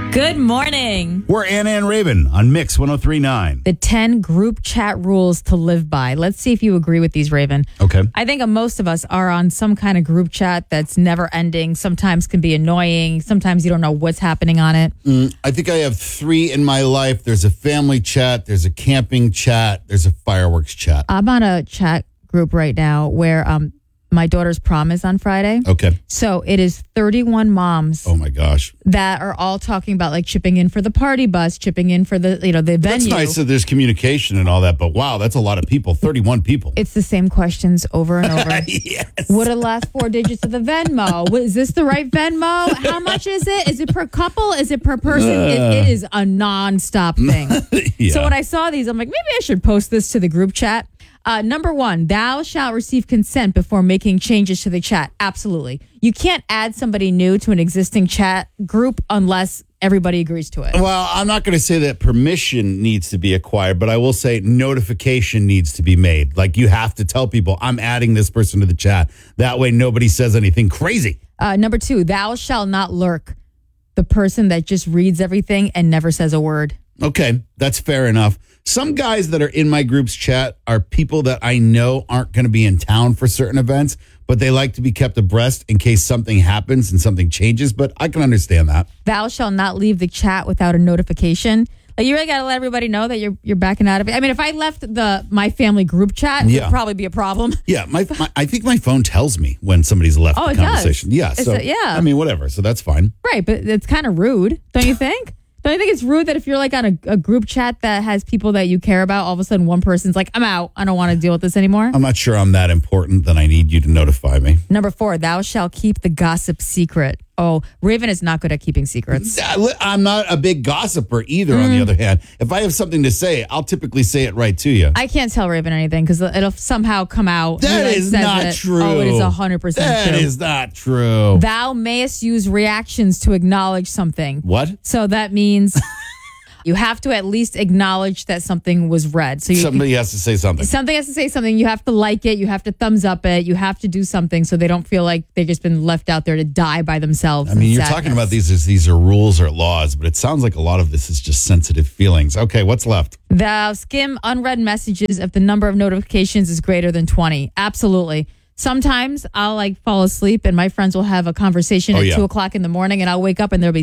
Good morning. We're Anna and Raven on Mix 103.9. The 10 group chat rules to live by. Let's see if you agree with these, Raven. Okay. I think most of us are on some kind of group chat that's never ending. Sometimes can be annoying. Sometimes you don't know what's happening on it. I think I have 3 in my life. There's a family chat, there's a camping chat, there's a fireworks chat. I'm on a chat group right now where my daughter's prom is on Friday. Okay. So it is 31 moms Oh my gosh. that are all talking about like chipping in for the party bus, chipping in for the venue. That's nice that there's communication and all that, but wow, that's a lot of people. 31 people. It's the same questions over and over. Yes. What are the last 4 digits of the Venmo? Is this the right Venmo? How much is it? Is it per couple? Is it per person? It is a nonstop thing. Yeah. So when I saw these, I'm like, maybe I should post this to the group chat. Number 1, thou shalt receive consent before making changes to the chat. Absolutely. You can't add somebody new to an existing chat group unless everybody agrees to it. Well, I'm not going to say that permission needs to be acquired, but I will say notification needs to be made. Like you have to tell people, I'm adding this person to the chat. That way nobody says anything crazy. Number 2, thou shalt not lurk. The person that just reads everything and never says a word. Okay, that's fair enough. Some guys that are in my group's chat are people that I know aren't going to be in town for certain events, but they like to be kept abreast in case something happens and something changes, but I can understand that. Thou shalt not leave the chat without a notification. Like you really got to let everybody know that you're backing out of it. I mean, if I left my family group chat, it would probably be a problem. Yeah, I think my phone tells me when somebody's left the conversation. Does. Yeah, so I mean, whatever. So that's fine. Right, but it's kind of rude, don't you think? Don't you think it's rude that if you're like on a group chat that has people that you care about, all of a sudden one person's like, I'm out. I don't want to deal with this anymore. I'm not sure I'm that important that I need you to notify me. Number 4, thou shalt keep the gossip secret. Oh, Raven is not good at keeping secrets. I'm not a big gossiper either, on the other hand. If I have something to say, I'll typically say it right to you. I can't tell Raven anything because it'll somehow come out. That is not true. Oh, it is 100% true. That is not true. Thou mayest use reactions to acknowledge something. What? So that means you have to at least acknowledge that something was read. So somebody has to say something. Something has to say something. You have to like it. You have to thumbs up it. You have to do something so they don't feel like they've just been left out there to die by themselves. I mean, you're talking about these as these are rules or laws, but it sounds like a lot of this is just sensitive feelings. Okay, what's left? Thou skim unread messages if the number of notifications is greater than 20. Absolutely. Sometimes I'll fall asleep and my friends will have a conversation at 2 o'clock in the morning and I'll wake up and there'll be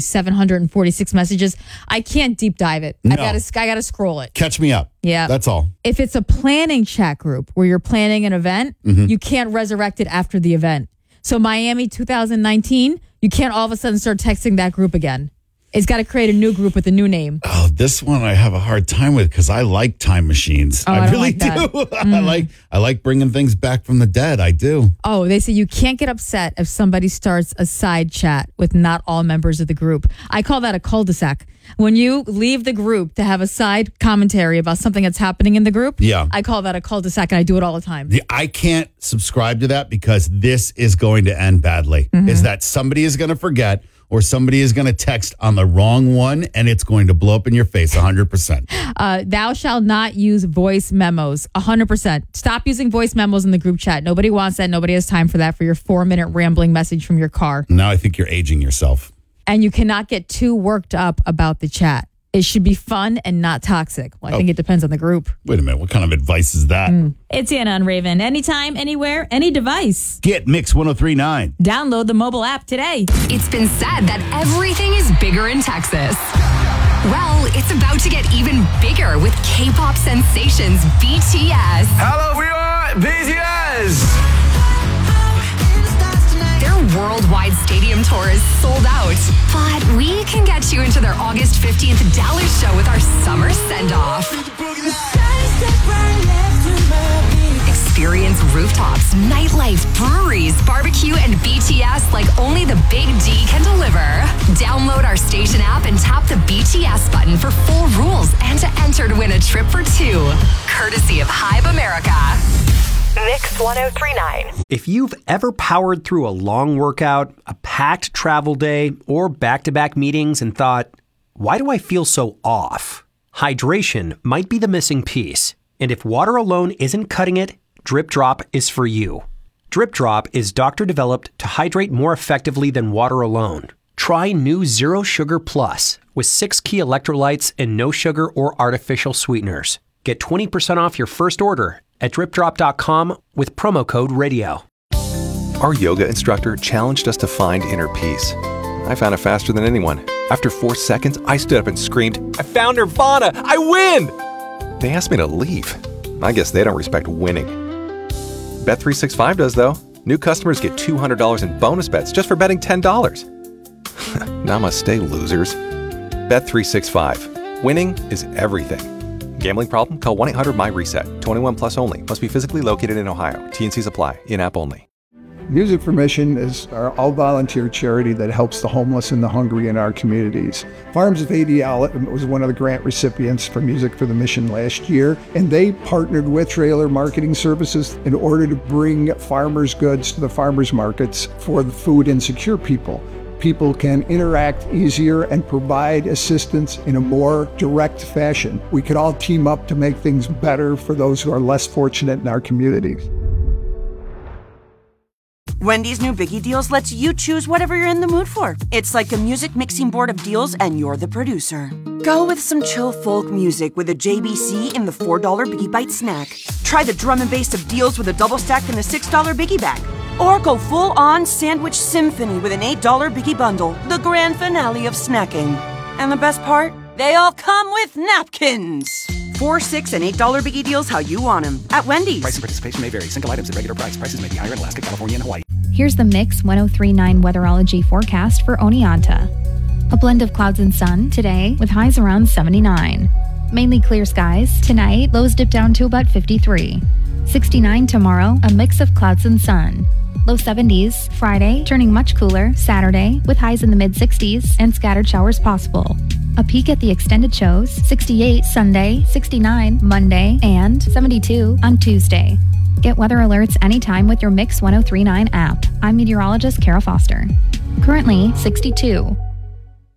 746 messages. I can't deep dive it. No. I gotta scroll it. Catch me up. Yeah. That's all. If it's a planning chat group where you're planning an event, you can't resurrect it after the event. So Miami 2019, you can't all of a sudden start texting that group again. It's got to create a new group with a new name. Oh, this one I have a hard time with because I like time machines. Oh, I really do. I like bringing things back from the dead. I do. Oh, they say you can't get upset if somebody starts a side chat with not all members of the group. I call that a cul-de-sac. When you leave the group to have a side commentary about something that's happening in the group, I call that a cul-de-sac, and I do it all the time. I can't subscribe to that because this is going to end badly. Is that somebody is going to forget or somebody is going to text on the wrong one and it's going to blow up in your face 100%. Thou shalt not use voice memos 100%. Stop using voice memos in the group chat. Nobody wants that. Nobody has time for that for your 4-minute rambling message from your car. Now I think you're aging yourself. And you cannot get too worked up about the chat. It should be fun and not toxic. Well, I think it depends on the group. Wait a minute. What kind of advice is that? It's Anna and Raven. Anytime, anywhere, any device. Get Mix 103.9. Download the mobile app today. It's been said that everything is bigger in Texas. Well, it's about to get even bigger with K-pop sensations BTS. Hello, we are BTS. Their worldwide stadium tour is sold out, but we can get you into their August 15th Dallas show with our summer send-off. Experience rooftops, nightlife, breweries, barbecue, and BTS like only the Big D can deliver. Download our station app and tap the BTS button for full rules and to enter to win a trip for 2, courtesy of Hybe America. Mix 103.9. If you've ever powered through a long workout, a packed travel day, or back-to-back meetings and thought, why do I feel so off? Hydration might be the missing piece. And if water alone isn't cutting it, Drip Drop is for you. Drip Drop is doctor-developed to hydrate more effectively than water alone. Try new Zero Sugar Plus with 6 key electrolytes and no sugar or artificial sweeteners. Get 20% off your first order at dripdrop.com with promo code RADIO. Our yoga instructor challenged us to find inner peace. I found it faster than anyone. After 4 seconds, I stood up and screamed, "I found Nirvana! I win!" They asked me to leave. I guess they don't respect winning. Bet365 does, though. New customers get $200 in bonus bets just for betting $10. Namaste, losers. Bet365. Winning is everything. Gambling problem? Call 1-800-MY-RESET. 21 plus only. Must be physically located in Ohio. T&Cs apply. In-app only. Music for Mission is our all-volunteer charity that helps the homeless and the hungry in our communities. Farms of ADL was one of the grant recipients for Music for the Mission last year, and they partnered with Trailer Marketing Services in order to bring farmers' goods to the farmers' markets for the food insecure people. People can interact easier and provide assistance in a more direct fashion. We could all team up to make things better for those who are less fortunate in our communities. Wendy's new Biggie Deals lets you choose whatever you're in the mood for. It's like a music mixing board of deals, and you're the producer. Go with some chill folk music with a JBC in the $4 Biggie Bite snack. Try the drum and bass of deals with a double stack in the $6 Biggie bag. Or go full-on sandwich symphony with an $8 Biggie bundle, the grand finale of snacking. And the best part? They all come with napkins. $4, $6, and $8 Biggie Deals how you want them at Wendy's. Price and participation may vary. Single items at regular price. Prices may be higher in Alaska, California, and Hawaii. Here's the Mix 1039 weatherology forecast for Oneonta. A blend of clouds and sun today with highs around 79. Mainly clear skies. Tonight, lows dip down to about 53. 69 tomorrow, a mix of clouds and sun. Low 70s. Friday, turning much cooler. Saturday, with highs in the mid-60s and scattered showers possible. A peek at the extended shows, 68 Sunday, 69 Monday, and 72 on Tuesday. Get weather alerts anytime with your Mix 1039 app. I'm meteorologist Kara Foster. Currently 62.